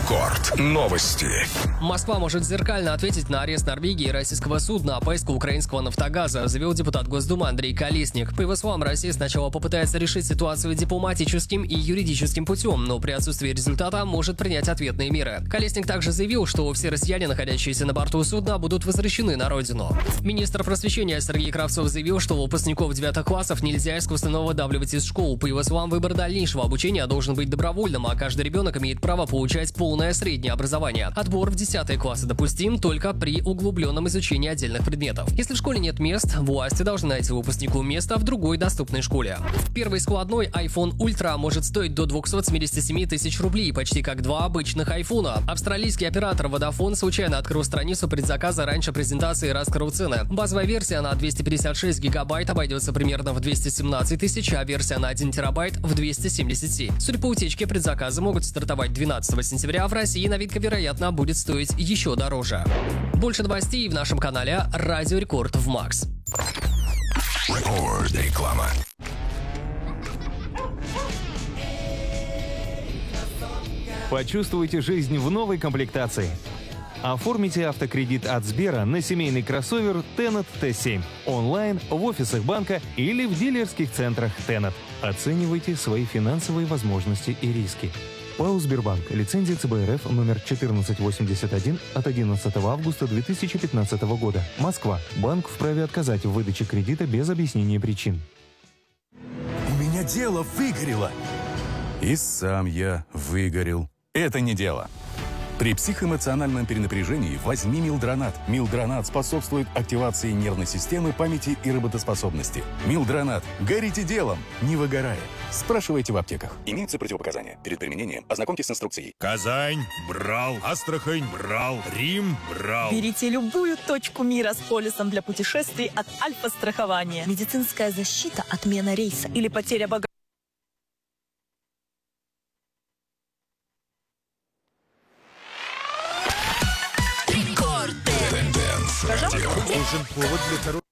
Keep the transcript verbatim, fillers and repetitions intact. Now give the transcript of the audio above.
Рекорд. Новости. Москва может зеркально ответить на арест Норвегии и российского судна польско-украинского «Нафтогаза», заявил депутат Госдумы Андрей Колесник. По его словам, Россия сначала попытается решить ситуацию дипломатическим и юридическим путем, но при отсутствии результата может принять ответные меры. Колесник также заявил, что все россияне, находящиеся на борту судна, будут возвращены на родину. Министр просвещения Сергей Кравцов заявил, что выпускников девятых классов нельзя искусственно выдавливать из школ. По его словам, выбор дальнейшего обучения должен быть добровольным, а каждый ребенок имеет право получать полное среднее образование. Отбор в десятые классы допустим только при углубленном изучении отдельных предметов. Если в школе нет мест, власти должны найти выпускнику место в другой доступной школе. Первый складной iPhone Ultra может стоить до двухсот семидесяти семи тысяч рублей, почти как два обычных айфона. Австралийский оператор Vodafone случайно открыл страницу предзаказа раньше презентации и раскрыл цены. Базовая версия на двести пятьдесят шесть гигабайт обойдется примерно в двести семнадцать тысяч, а версия на один терабайт в двести семьдесят семь. Судя по утечке, предзаказы могут стартовать двенадцатого сентября. В России новинка, вероятно, будет стоить еще дороже. Больше новостей в нашем канале Радио Рекорд в Макс. Рекорд. Реклама. Почувствуйте жизнь в новой комплектации. Оформите автокредит от Сбера на семейный кроссовер Tenet Т семь онлайн, в офисах банка или в дилерских центрах Tenet. Оценивайте свои финансовые возможности и риски. ПАО «Сбербанк». Лицензия Ц Б Р Ф номер четырнадцать восемьдесят один от одиннадцатого августа две тысячи пятнадцатого года. Москва. Банк вправе отказать в выдаче кредита без объяснения причин. У меня дело выгорело. И сам я выгорел. Это не дело. При психоэмоциональном перенапряжении возьми Милдронат. Милдронат способствует активации нервной системы, памяти и работоспособности. Милдронат. Горите делом, не выгорая. Спрашивайте в аптеках. Имеются противопоказания. Перед применением ознакомьтесь с инструкцией. Казань брал, Астрахань брал, Рим брал. Берите любую точку мира с полисом для путешествий от Альфа-страхования. Медицинская защита, отмена рейса или потеря багажа. Тенденс. Радио. Нужен повод для хорошего.